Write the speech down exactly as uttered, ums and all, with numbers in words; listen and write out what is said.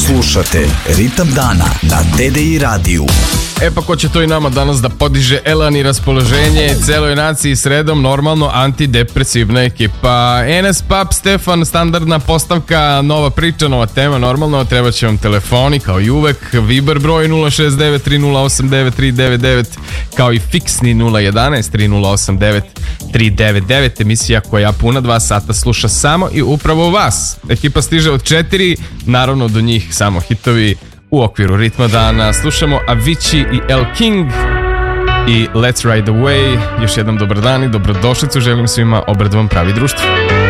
Slušate Ritam dana na D D I radiju. E pa ko će to i nama danas da podiže elan i raspoloženje celoj naciji sredom, normalno antidepresivna ekipa. Enes Pap, Stefan, standardna postavka, nova priča, nova tema, normalno, treba će vam telefoni kao i uvek, Viber broj nula šest devet tri nula osam devet tri devet devet, kao i fiksni nula jedanaest tri nula osam devet tri devet devet, emisija koja puna dva sata sluša samo i upravo vas. Ekipa stiže od četiri, naravno do njih samo hitovi. U okviru ritma dana slušamo Avicii i El King i Let's Ride Away. Još jednom dobar dan i dobrodošlicu želim svima, obred vam pravi društvo.